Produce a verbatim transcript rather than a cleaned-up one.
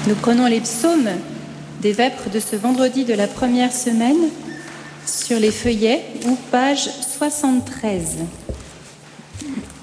Nous prenons les psaumes des vêpres de ce vendredi de la première semaine sur les feuillets ou page soixante-treize.